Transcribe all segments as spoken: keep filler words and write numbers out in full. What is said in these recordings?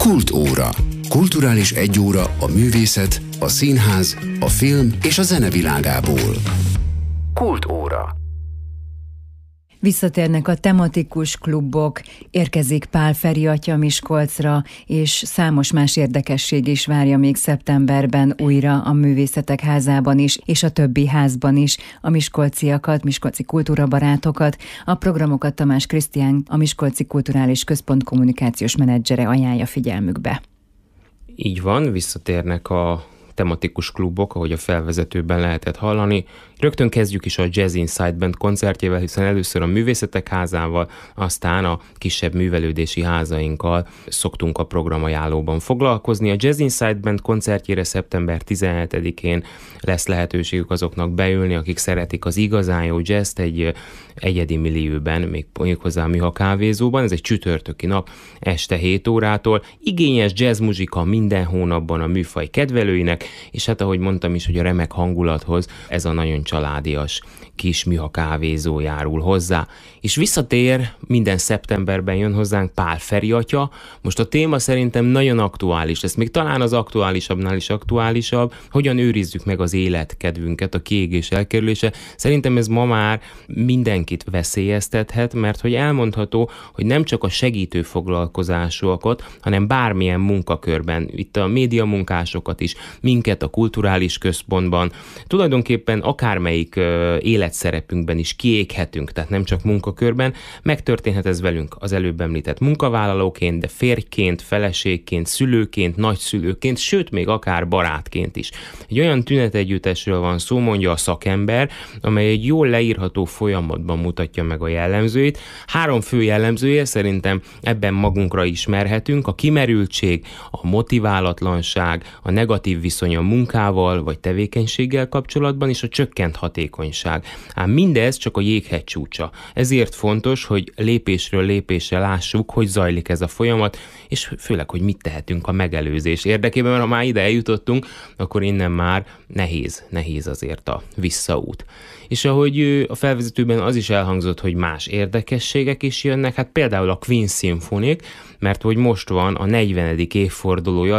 Kultóra. Kulturális egyóra a művészet, a színház, a film és a zene világából. Kultóra. Visszatérnek a tematikus klubok, érkezik Pál Feri atya Miskolcra, és számos más érdekesség is várja még szeptemberben újra a Művészetek Házában is, és a többi házban is a miskolciakat, miskolci kultúrabarátokat. A programokat Tamás Krisztián, a Miskolci Kulturális Központ kommunikációs menedzsere ajánlja figyelmükbe. Így van, visszatérnek a tematikus klubok, ahogy a felvezetőben lehetett hallani. Rögtön kezdjük is a Jazz Inside Band koncertjével, hiszen először a Művészetek Házával, aztán a kisebb művelődési házainkkal szoktunk a programajánlóban foglalkozni. A Jazz Inside Band koncertjére szeptember tizenhetedikén lesz lehetőségük azoknak beülni, akik szeretik az igazán jó jazzt egy egyedi millióben, még méghozzá a Műha kávézóban. Ez egy csütörtöki nap este hét órától. Igényes jazzmuzsika minden hónapban a műfaj kedvelőinek, és hát ahogy mondtam is, hogy a remek hangulathoz ez a nagyon családias kis Műha kávézó járul hozzá. És visszatér, minden szeptemberben jön hozzánk Pál Feri atya. Most a téma szerintem nagyon aktuális, ez még talán az aktuálisabbnál is aktuálisabb, hogyan őrizzük meg az életkedvünket, a kiégés elkerülése. Szerintem ez ma már mindenkit veszélyeztethet, mert hogy elmondható, hogy nem csak a segítő foglalkozásokat, hanem bármilyen munkakörben, itt a médiamunkásokat is, minket a kulturális központban, tulajdonképpen akármelyik uh, életszerepünkben is kiéghetünk, tehát nem csak munkakörben, megtörténhet ez velünk az előbb említett munkavállalóként, de férjként, feleségként, szülőként, nagyszülőként, sőt még akár barátként is. Egy olyan tünetegyüttesről van szó, mondja a szakember, amely egy jól leírható folyamatban mutatja meg a jellemzőit. Három fő jellemzője szerintem ebben magunkra ismerhetünk: a kimerültség, a motiválatlanság, a negatív viszony a munkával vagy tevékenységgel kapcsolatban, és a csökkent hatékonyság. Ám mindez csak a jéghegy csúcsa. Ezért fontos, hogy lépésről lépésre lássuk, hogy zajlik ez a folyamat, és főleg, hogy mit tehetünk a megelőzés érdekében, mert ha már ide eljutottunk, akkor innen már nehéz, nehéz azért a visszaút. És ahogy a felvezetőben az is elhangzott, hogy más érdekességek is jönnek, hát például a Queen Symphonic, mert hogy most van a negyvenedik évfordulója az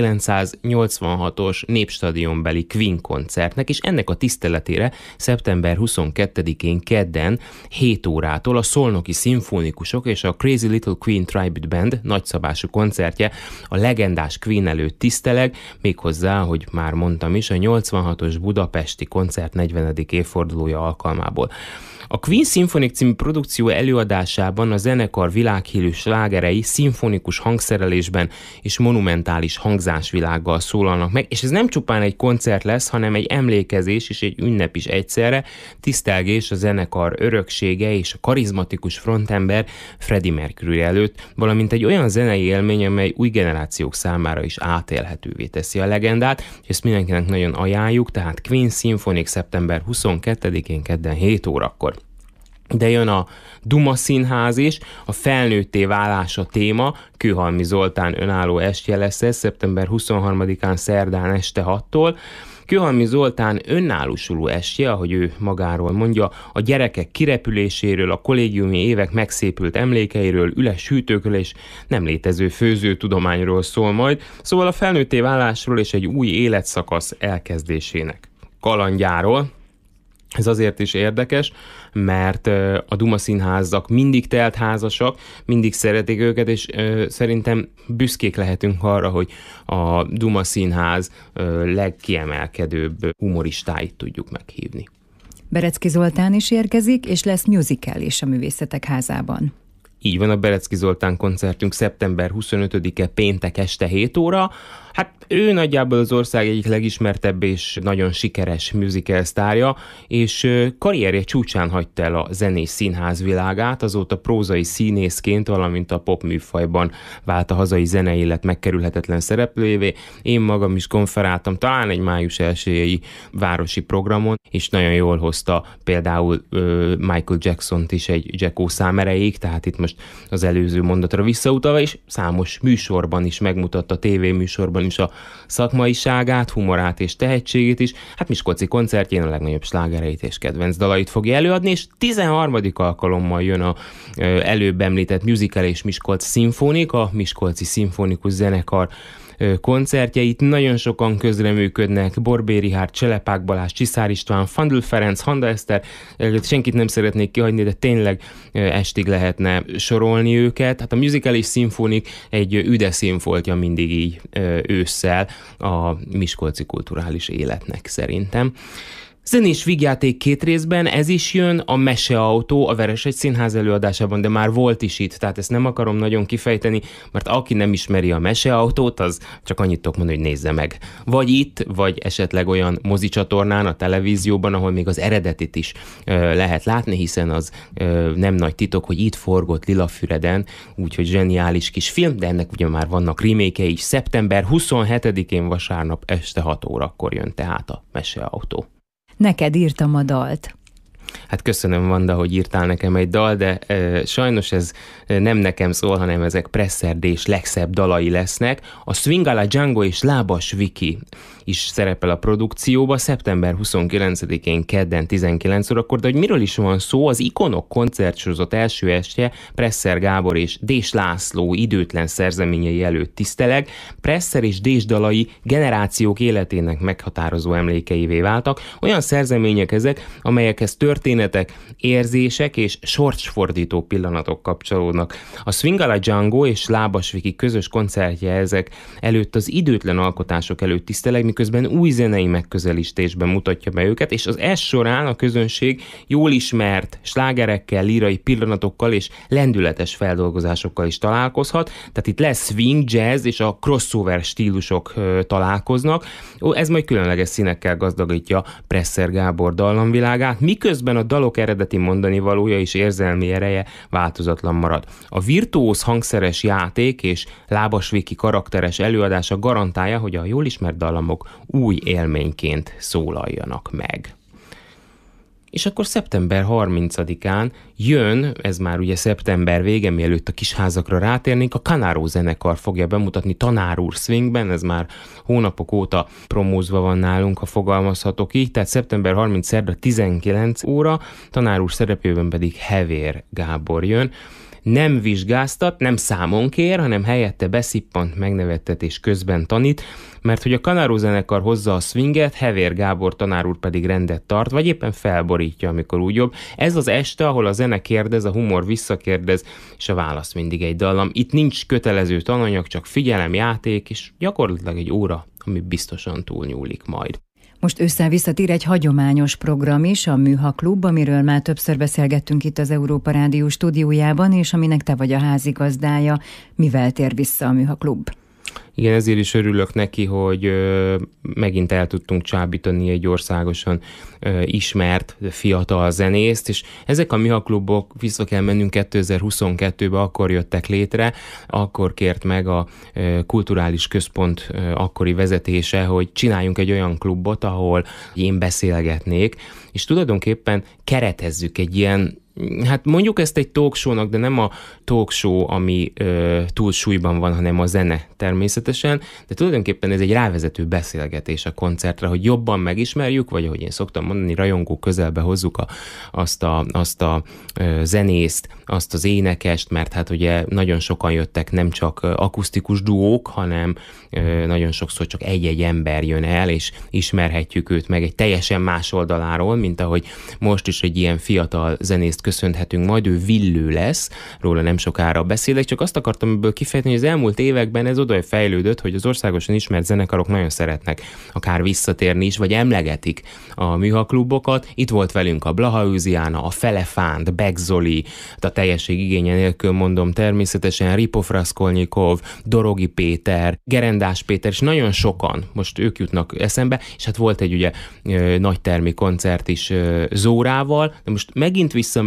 ezerkilencszáznyolcvanhatos Népstadionbeli Queen koncertnek, és ennek a tiszteletére szeptember huszonkettedikén kedden hét órától a Szolnoki Szimfonikusok és a Crazy Little Queen Tribute Band nagyszabású koncertje a legendás Queen előtt tiszteleg, méghozzá, hogy már mondtam is, a nyolcvanhatos budapesti koncert negyvenedik évfordulója alkalmából. A Queen Symphonic című produkció előadásában a zenekar világhírű slágerei szimfonikus hangszerelésben és monumentális hangzásvilággal szólalnak meg, és ez nem csupán egy koncert lesz, hanem egy emlékezés és egy ünnep is egyszerre, tisztelgés a zenekar öröksége és a karizmatikus frontember Freddie Mercury előtt, valamint egy olyan zenei élmény, amely új generációk számára is átélhetővé teszi a legendát, és ezt mindenkinek nagyon ajánljuk, tehát Queen Symphonic szeptember huszonkettedikén kedden hét órakor. De jön a Duma Színház is, a felnőtté válás a téma, Kőhalmi Zoltán önálló estje lesz ez, szeptember huszonharmadikán szerdán este hattól. Kőhalmi Zoltán önállósuló estje, ahogy ő magáról mondja, a gyerekek kirepüléséről, a kollégiumi évek megszépült emlékeiről, üles hűtőkről és nem létező főzőtudományról szól majd, szóval a felnőtté válásról és egy új életszakasz elkezdésének kalandjáról. Ez azért is érdekes, mert a Duma Színházak mindig telt házasak, mindig szeretik őket, és szerintem büszkék lehetünk arra, hogy a Duma Színház legkiemelkedőbb humoristáit tudjuk meghívni. Berecki Zoltán is érkezik, és lesz musical is a Művészetek Házában. Így van, a Berecki Zoltán koncertünk szeptember huszonötödike péntek este hét óra. Hát ő nagyjából az ország egyik legismertebb és nagyon sikeres musical sztárja, és karrierje csúcsán hagyta el a zenés színház világát, azóta prózai színészként, valamint a pop műfajban vált a hazai zenei élet megkerülhetetlen szereplőjévé. Én magam is konferáltam talán egy május elsejei városi programon, és nagyon jól hozta például Michael Jacksont is egy Jacko szám erejéig, tehát itt most most az előző mondatra visszautalva, és számos műsorban is megmutatta, tévéműsorban is a szakmaiságát, humorát és tehetségét is. Hát miskolci koncertjén a legnagyobb slágereit és kedvenc dalait fogja előadni, és tizenharmadik alkalommal jön a előbb említett Musical és Miskolc Szimfonik, a Miskolci Szimfonikus Zenekar koncertjeit. Nagyon sokan közreműködnek, Borbély Richárd, Cselepák Balázs, Csiszár István, Fandl Ferenc, Handa Eszter, senkit nem szeretnék kihagyni, de tényleg estig lehetne sorolni őket. Hát a Musical és Szimfonik egy üde színfoltja mindig így ősszel a miskolci kulturális életnek szerintem. Zenés vígjáték két részben, ez is jön, a Meseautó a Veresegy Színház előadásában, de már volt is itt, tehát ezt nem akarom nagyon kifejteni, mert aki nem ismeri a Meseautót, az csak annyit tudok mondani, hogy nézze meg. Vagy itt, vagy esetleg olyan mozicsatornán, a televízióban, ahol még az eredetit is ö, lehet látni, hiszen az ö, nem nagy titok, hogy itt forgott Lilafüreden, úgyhogy zseniális kis film, de ennek ugye már vannak remake-ei is. szeptember huszonhetedikén vasárnap este hat órakor jön tehát a Meseautó. Neked írtam a dalt. Hát köszönöm, Vanda, hogy írtál nekem egy dal, de e, sajnos ez nem nekem szól, hanem ezek Presser Dés legszebb dalai lesznek. A Swingala Django és Lábas Viki is szerepel a produkcióba, szeptember huszonkilencedikén kedden tizenkilenc órakor, de hogy miről is van szó, az Ikonok koncertsorozat első estje Presser Gábor és Dés László időtlen szerzeményei előtt tiszteleg. Presser és Dés dalai generációk életének meghatározó emlékeivé váltak. Olyan szerzemények ezek, amelyekhez történetek, érzések és sorsfordító pillanatok kapcsolódnak. A Swingala Django és Lábas Viki közös koncertje ezek előtt az időtlen alkotások előtt tiszteleg, miközben új zenei megközelítésben mutatja be őket, és az es során a közönség jól ismert slágerekkel, lírai pillanatokkal és lendületes feldolgozásokkal is találkozhat. Tehát itt lesz swing, jazz és a crossover stílusok ö, találkoznak. Ó, ez majd különleges színekkel gazdagítja Presser Gábor dallamvilágát, miközben a dalok eredeti mondani valója és érzelmi ereje változatlan marad. A virtuóz hangszeres játék és Lábas Viki karakteres előadása garantálja, hogy a jól ismert dallamok új élményként szólaljanak meg. És akkor szeptember harmincadikán jön, ez már ugye szeptember vége, mielőtt a Kisházakra rátérnénk, a Kanáró zenekar fogja bemutatni Tanár úr swingben, ez már hónapok óta promózva van nálunk, ha fogalmazhatok így, tehát szeptember harmincadika szerda tizenkilenc óra, Tanár úr szerepében pedig Hevér Gábor jön. Nem vizsgáztat, nem számon kér, hanem helyette beszippant, megnevettet és közben tanít, mert hogy a Kanáró zenekar hozza a swinget, Hevér Gábor tanár úr pedig rendet tart, vagy éppen felborítja, amikor úgy jobb. Ez az este, ahol a zene kérdez, a humor visszakérdez, és a válasz mindig egy dallam. Itt nincs kötelező tananyag, csak figyelem, játék, és gyakorlatilag egy óra, ami biztosan túlnyúlik majd. Most ősszel visszatér egy hagyományos program is, a Műha Klub, amiről már többször beszélgettünk itt az Európa Rádió stúdiójában, és aminek te vagy a házigazdája. Mivel tér vissza a Műha Klub? Igen, ezért is örülök neki, hogy ö, megint el tudtunk csábítani egy országosan ö, ismert fiatal zenészt, és ezek a Műha Klubok, vissza kell mennünk kétezer-huszonkettőbe, akkor jöttek létre, akkor kért meg a ö, Kulturális Központ ö, akkori vezetése, hogy csináljunk egy olyan klubot, ahol én beszélgetnék, és tulajdonképpen keretezzük egy ilyen, hát mondjuk ezt egy talk show-nak, de nem a talk show, ami ö, túlsúlyban van, hanem a zene természetesen, de tulajdonképpen ez egy rávezető beszélgetés a koncertre, hogy jobban megismerjük, vagy ahogy én szoktam mondani, rajongó közelbe hozzuk a, azt a, azt a ö, zenészt, azt az énekest, mert hát ugye nagyon sokan jöttek, nem csak akusztikus duók, hanem ö, nagyon sokszor csak egy-egy ember jön el, és ismerhetjük őt meg egy teljesen más oldaláról, mint ahogy most is egy ilyen fiatal zenészt köszönhetünk majd, ő Villő lesz, róla nem sokára beszélek, csak azt akartam ebből kifejteni, hogy az elmúlt években ez oda fejlődött, hogy az országosan ismert zenekarok nagyon szeretnek akár visszatérni is, vagy emlegetik a Műha Klubokat. Itt volt velünk a Blaha Őziána, a Felefánt, Beck Zoli, a teljesség igénye nélkül mondom természetesen, Ripov Raskolnikov, Dorogi Péter, Gerendás Péter, és nagyon sokan, most ők jutnak eszembe, és hát volt egy ugye nagy termi koncert is Zórával, de most megint visszamegyünk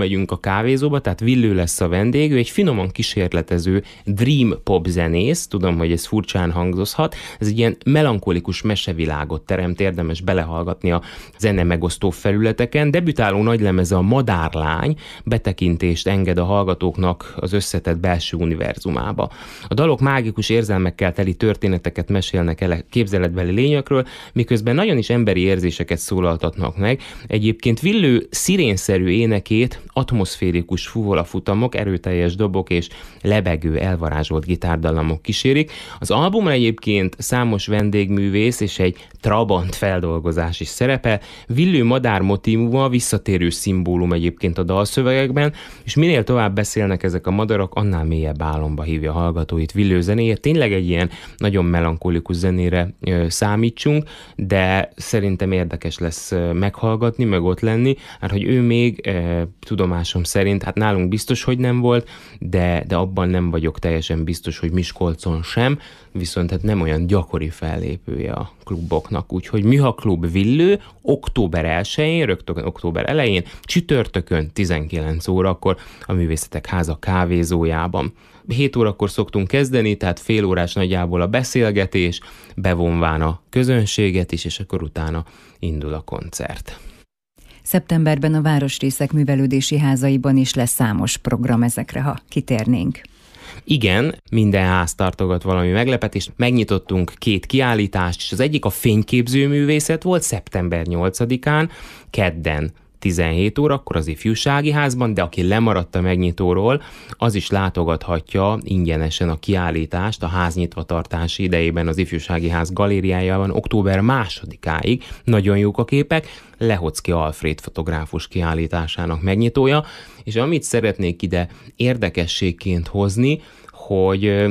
bemegyünk a kávézóba, tehát Villő lesz a vendég, ő egy finoman kísérletező dream pop zenész, tudom, hogy ez furcsán hangzhat, ez egy ilyen melankolikus mesevilágot teremt, érdemes belehallgatni a zene megosztó felületeken. Debütáló nagylemeze a Madárlány, betekintést enged a hallgatóknak az összetett belső univerzumába. A dalok mágikus érzelmekkel teli történeteket mesélnek el képzeletbeli lényekről, miközben nagyon is emberi érzéseket szólaltatnak meg. Egyébként Villő szirénszerű énekét atmoszférikus fuvolafutamok, erőteljes dobok és lebegő, elvarázsolt gitárdallamok kísérik. Az albumon egyébként számos vendégművész és egy trabant feldolgozás is szerepel. Villő madár motívuma visszatérő szimbólum egyébként a dalszövegekben, és minél tovább beszélnek ezek a madarak, annál mélyebb álomba hívja a hallgatóit Villő zenéjét. Tényleg egy ilyen nagyon melankolikus zenére ö, számítsunk, de szerintem érdekes lesz ö, meghallgatni, meg ott lenni, hát hogy ő még ö, tudomásom szerint, hát nálunk biztos, hogy nem volt, de, de abban nem vagyok teljesen biztos, hogy Miskolcon sem, viszont hát nem olyan gyakori fellépője a kluboknak, úgyhogy Műha Klub Villő október elsején, rögtön október elején, csütörtökön tizenkilenc órakor a Művészetek Háza kávézójában. hét órakor szoktunk kezdeni, tehát fél órás nagyjából a beszélgetés, bevonván a közönséget is, és akkor utána indul a koncert. Szeptemberben a városrészek művelődési házaiban is lesz számos program, ezekre, ha kitérnénk. Igen, minden ház tartogat valami meglepetést. Megnyitottunk két kiállítást, és az egyik a fényképzőművészet volt szeptember nyolcadikán, kedden tizenhét órakor az Ifjúsági Házban, de aki lemaradt a megnyitóról, az is látogathatja ingyenesen a kiállítást a ház nyitvatartási idejében az Ifjúsági Ház galériájában október másodikáig. Nagyon jók a képek, Lehocki Alfréd fotográfus kiállításának megnyitója, és amit szeretnék ide érdekességként hozni, hogy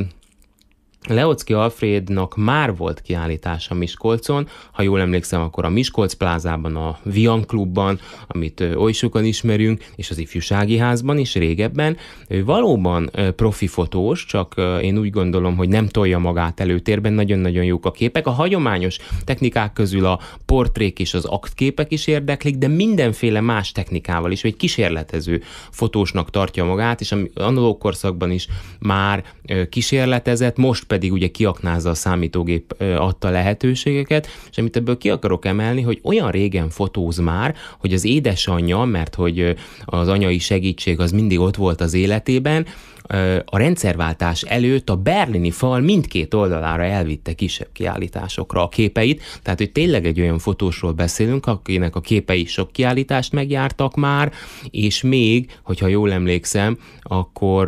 Lehocki Alfrédnak már volt kiállítása Miskolcon, ha jól emlékszem, akkor a Miskolc plázában, a Vian Klubban, amit oly sokan ismerünk, és az Ifjúsági Házban is régebben. Ő valóban profi fotós, csak én úgy gondolom, hogy nem tolja magát előtérben, nagyon-nagyon jók a képek. A hagyományos technikák közül a portrék és az aktképek is érdeklik, de mindenféle más technikával is, vagy kísérletező fotósnak tartja magát, és analóg korszakban is már kísérletezett, most pedig ugye kiaknázza a számítógép adta lehetőségeket, és amit ebből ki akarok emelni, hogy olyan régen fotóz már, hogy az édesanyja, mert hogy az anyai segítség az mindig ott volt az életében, a rendszerváltás előtt a berlini fal mindkét oldalára elvitte kisebb kiállításokra a képeit, tehát hogy tényleg egy olyan fotósról beszélünk, akinek a képei sok kiállítást megjártak már, és még, hogyha jól emlékszem, akkor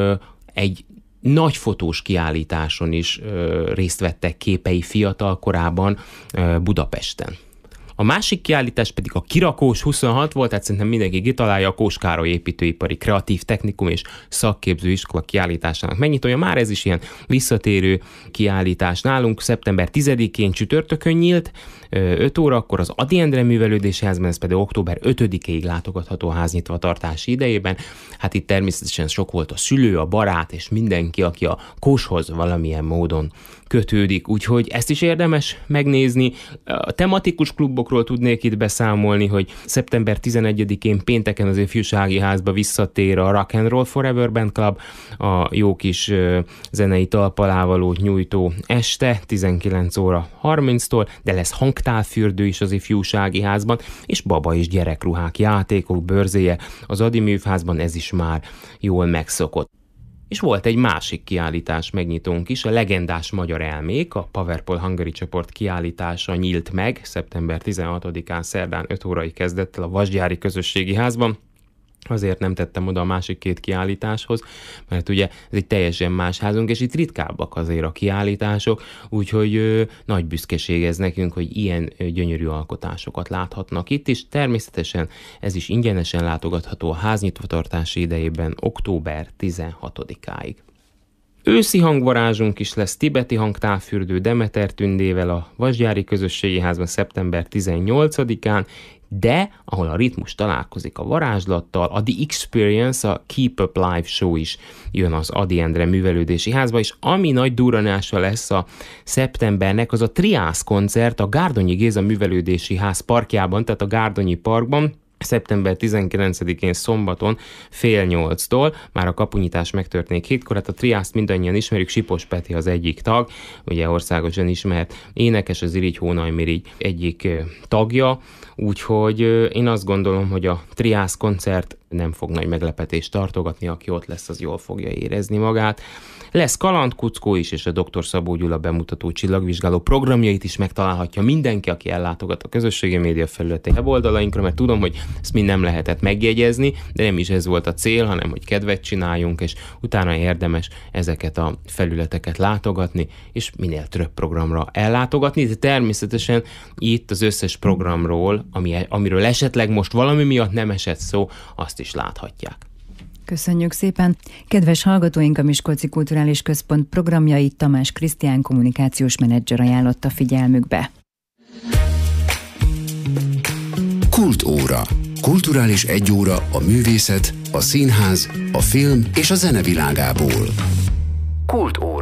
egy nagy fotós kiállításon is ö, részt vettek képei fiatal korában ö, Budapesten. A másik kiállítás pedig a Kirakós huszonhat volt, tehát szerintem mindenki kitalálja, a Kós Károly építőipari kreatív technikum és szakképző iskola kiállításának megnyitója. Már ez is ilyen visszatérő kiállítás nálunk. Szeptember tizedikén csütörtökön nyílt, öt órakor az Ady Endre Művelődési Házban, ez pedig október ötödikéig látogatható a háznyitva tartási idejében. Hát itt természetesen sok volt a szülő, a barát és mindenki, aki a Kóshoz valamilyen módon kötődik, úgyhogy ezt is érdemes megnézni. A tematikus klubokról tudnék itt beszámolni, hogy szeptember tizenegyedikén pénteken az Ifjúsági Házba visszatér a Rock and Roll Forever Band Club, a jó kis zenei talpalávalót nyújtó este tizenkilenc óra harminctól, de lesz hangtálfürdő is az Ifjúsági Házban, és baba és gyerekruhák, játékok bőrzéje az Ady Művházban, ez is már jól megszokott. És volt egy másik kiállítás megnyitónk is, a Legendás Magyar Elmék, a Powerpole Hungary csoport kiállítása nyílt meg szeptember tizenhatodikán szerdán öt órai kezdett el a Vasgyári Közösségi Házban. Azért nem tettem oda a másik két kiállításhoz, mert ugye ez egy teljesen más házunk, és itt ritkábbak azért a kiállítások, úgyhogy ö, nagy büszkeség ez nekünk, hogy ilyen ö, gyönyörű alkotásokat láthatnak itt is. Természetesen ez is ingyenesen látogatható a háznyitvatartási idejében október tizenhatodikáig. Őszi hangvarázsunk is lesz, tibeti hangtávfürdő Demeter Tündével a Vasgyári Közösségi Házban szeptember tizennyolcadikán, de ahol a ritmus találkozik a varázslattal, a The Experience, a Keep Up Live Show is jön az Ady Endre Művelődési Házba, és ami nagy durranása lesz a szeptembernek, az a Triász koncert a Gárdonyi Géza Művelődési Ház parkjában, tehát a Gárdonyi Parkban. szeptember tizenkilencedikén szombaton fél nyolctól, már a kapunyítás megtörténik hétkor, hát a triászt mindannyian ismerjük, Sipos Peti az egyik tag, ugye országosan ismert énekes, az Irigy Hónajmirigy egyik tagja, úgyhogy én azt gondolom, hogy a triász koncert nem fog nagy meglepetést tartogatni, aki ott lesz, az jól fogja érezni magát. Lesz kalandkuckó is, és a doktor Szabó Gyula bemutató csillagvizsgáló programjait is megtalálhatja mindenki, aki ellátogat a közösségi média felületei weboldalainkra, mert tudom, hogy ezt mind nem lehetett megjegyezni, de nem is ez volt a cél, hanem hogy kedvet csináljunk, és utána érdemes ezeket a felületeket látogatni, és minél több programra ellátogatni, de természetesen itt az összes programról, ami, amiről esetleg most valami miatt nem esett szó, azt is láthatják. Köszönjük szépen! Kedves hallgatóink, a Miskolci Kulturális Központ programjait Tamás Krisztián kommunikációs menedzser ajánlotta figyelmükbe. Kultóra. Kulturális egyóra a művészet, a színház, a film és a zene világából. Kultóra.